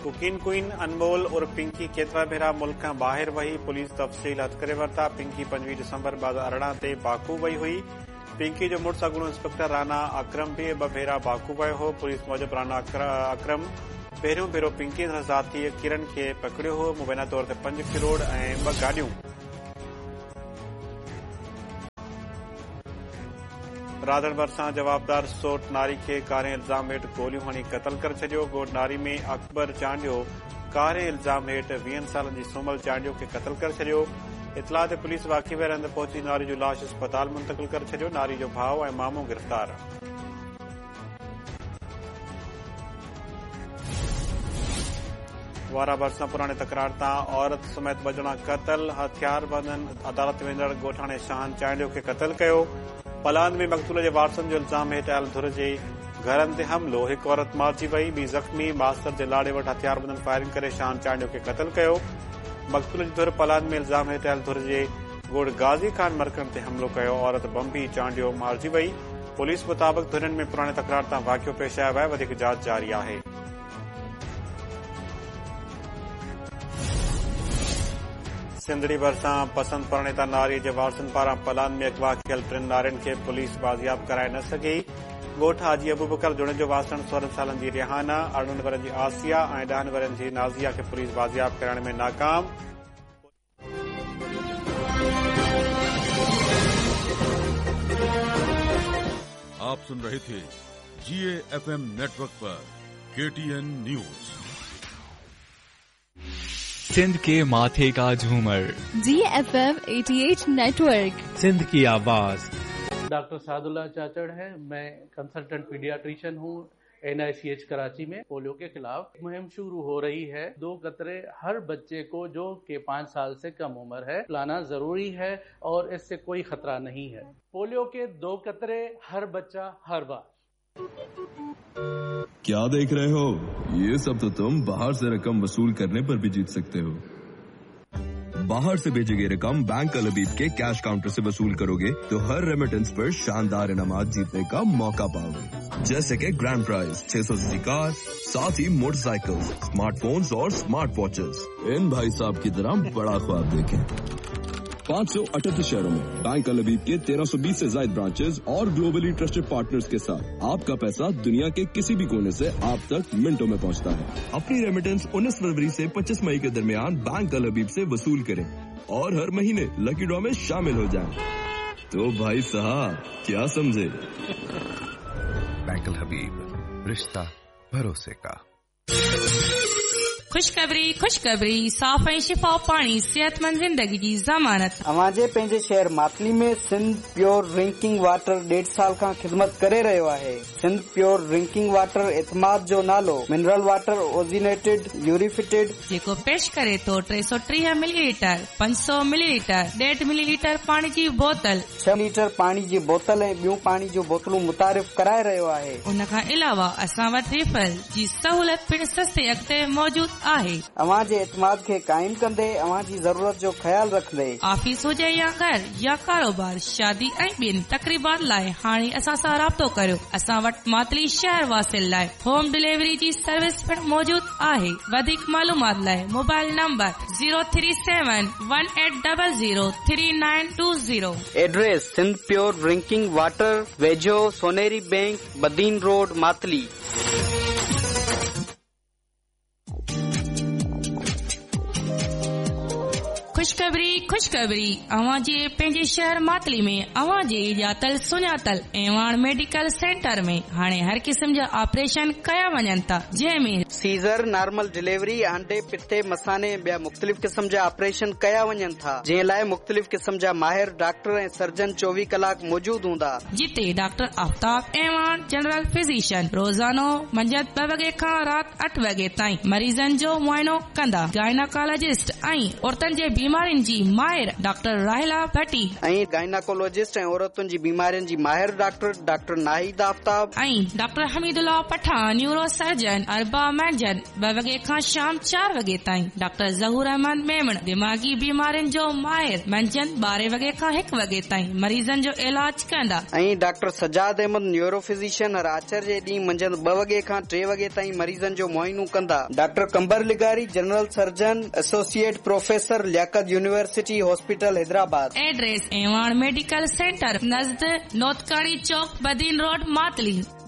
कुकीन queen अनमोल और पिंकी केतिरा भेरा मुल्क खां ॿाहिरि वही पुलिस तफ़सील हथ करे वरिता। पिंकी 25 डिसंबर 2018 ते बाकू वई हुई। पिंकी जो मुड़ुसु अॻूणो इंस्पेक्टर राना अकरम बि 2 भेरा बाकू वियो हो। पुलिस मूजिबि राना अकरम पहिरियों भेरो पिंकी ज़ाती किरण खे पकड़ियो हो। मुबैना तौर ते 5 करोड़ ऐं 2 गाॾियूं राधड़ भरिसां जवाबदार सोट नारी खे कारे इल्ज़ाम हेठि गोलियूं हणी क़तल करे छॾियो। ॻोठ नारी में अकबर चांडियो कारे इल्ज़ाम हेठि 20 सालनि जी सोमल चांडियो खे क़तल करे छॾियो। इतला ते पुलिस वाक़िए हंधि पहुची नारी जो लाश अस्पताल मुंतक़िल करे छॾियो। नारी जो भाउ ऐं मामू गिरफ़्तार। वारा भरिसां पुराणे तकरार तां औरत समेत 2 ॼणा क़तल। हथियार बंदनि अदालत वेंदड़ ॻोठाणे शान चांडियो खे क़तल कयो। पलान में मक़तूल जे वारसनि जो इल्ज़ाम हेठि आयल धुर जे घरनि ते हमिलो। हिकु औरत मारिजी वई, ॿी ज़ख़्मी। मास्तर जे लाड़े वटि हथियार बंदनि फायरिंग करे शान चांडियो खे क़तल कयो। मक़तूल जी धुर पलान में इल्ज़ाम हेठि आयल धुर जे ॻोठ गाज़ी खान मरकज़ ते हमिलो कयो। औरत बम्बी चांडियो मारिजी वई। पुलिस मुताबिक़ धुरनि में पुराणे तकरार तां वाक़ियो पेश आयो आहे। वधीक जांच जारी आहे। सिंधड़ी भरिसां पसंद परिणीता नारी जे वारसनि पारां पलान में अगवा कयल 3 नारियुनि खे पुलिस बाज़ियाब कराए न सघी। ॻोठ हाजी अबूबकर जुड़े जो वासण 16 सालनि जी रिहाना, 18 वरनि जी आसिया ऐं 10 वरनि जी नाज़िया खे पुलिस बाज़ियाब कराइण में नाकाम। आप सुन रहे थे GAFM नेटवर्क पर KTN न्यूज। सिंध के माथे का झूमर GFM 88 नेटवर्क, सिंध की आवाज। डॉक्टर सादुल्ला चाचड़ है। मैं कंसल्टेंट पीडियाट्रिशियन हूँ NICH कराची में। पोलियो के खिलाफ मुहिम शुरू हो रही है। 2 कतरे हर बच्चे को जो कि 5 साल से कम उम्र है लाना जरूरी है और इससे कोई खतरा नहीं है। पोलियो के 2 कतरे हर बच्चा हर बार। क्या देख रहे हो? ये सब तो तुम बाहर से रकम वसूल करने पर भी जीत सकते हो। बाहर से भेजी गई रकम बैंक अल-हबीब के कैश काउंटर से वसूल करोगे तो हर रेमिटेंस पर शानदार इनामात जीतने का मौका पाओगे, जैसे कि ग्रैंड प्राइज 600 सीसी कार, साथ ही मोटरसाइकिल, स्मार्टफोन्स और स्मार्ट वॉचेस। इन भाई साहब की तरह बड़ा ख्वाब देखें। 538 शहरों में बैंक अल-हबीब के 1320 से ज्यादा ब्रांचेस और ग्लोबली ट्रस्टेड पार्टनर्स के साथ आपका पैसा दुनिया के किसी भी कोने से आप तक मिनटों में पहुंचता है। अपनी रेमिटेंस 19 फरवरी से 25 मई के दरमियान बैंक अल-हबीब से वसूल करें और हर महीने लकी ड्रॉ में शामिल हो जाएं। तो भाई साहब क्या समझे? बैंक अल-हबीब, रिश्ता भरोसे का। खुशखबरी साफ़ ऐं शिफा पाणी सेहतमंद जिंदगी जी ज़मानत। अवांजे पंहिंजे शहर मातली में सिंध प्योर ड्रिंकिंग वाटर 1.5 साल खां ख़िदमत करे रहियो आहे। Sindh pure drinking water Itmad जो नालो मिनरल वाटर ओजिनेटेड यूरिफिटेड जेको पेश करे तो 330 मिलीलीटर, 500 मिलीलीटर, 1.5 मिलीलीटर पाणी जी बोतल, 6 लीटर पाणी जी बोतल ऐं ॿियूं पाणी जूं बोतलूं मुतारिफ़ कराए रहियो आहे। उन खां अलावा असां वटि रिफल जी सहूलियत पिण सस्ते अघि मौजूद आहे। अवां जे इतमाद खे काइम कंदे अवां जी ज़रूरत जो ख्याल रखंदे ऑफिस हुजे या घर या कारोबार, शादी ऐं ॿियनि तकरीबात लाइ हाणे असां सां राब्तो करियो। असां वटि मातली शहर वासिल लाइ होम डिलीवरी जी सर्विस पिण मौजूद आहे। वधीक मालूमात लाइ mobile number 03718003920। Address Sindh pure drinking water, वेझो सोनेरी बैंक, बदीन रोड, मातली। खुशखबरी अवां जे पंहिंजे शहर मातली में अवां जे ॼातल सुञातल एवान मेडिकल सेंटर में हाणे हर क़िस्म जा ऑपरेशन कया वञनि था, जंहिंमें सीज़र, नॉर्मल डिलीवरी, अंडे, पिते, मसाने ॿिया मुख़्तलिफ़ क़िस्म जा ऑपरेशन कया वञनि था, जंहिं लाइ मुख़्तलिफ़ क़िस्म जा माहिर डॉक्टर ऐं सर्जन 24 कलाक मौजूद हूंदा। जिते doctor Aftab Evan general physician रोज़ानो मंझंदि 2 वॻे खां राति 8 वॻे ताईं मरीज़नि जो मुआइनो कंदा। गायनाकोलॉजिस्ट ऐं औरतनि जे बीमारी बीमारियुनि जी माहिर डॉक्टर राहिला भट्टी ऐं गाइनाकोलॉजिस्ट ऐं औरतुनि जी बीमारियुनि जी माहिर डॉक्टर नाहिद आफ्ताब ऐं doctor Hamidullah Pathan neuro surgeon अरबा मैंजन 2 वॻे खां शाम 4 वॻे ताईं। डॉक्टर ज़हूर अहमद मेमण दिमाग़ी बीमारियुनि जो माहिर मंझंदि 12 वॻे खां 1 वॻे ताईं मरीज़नि जो इलाज कंदा। ऐं doctor Sajjad Ahmad neuro physician हर आचर जे ॾींहुं मंझंदि 2 वॻे खां 3 वॻे ताईं मरीज़नि जो मुआइनो कंदा। डॉक्टर कंबर लिगारी general surgeon associate professor Liaquat university hospital Hyderabad. Address Evan medical centre नज़द नोतकानी चौक बदीन रोड मातली।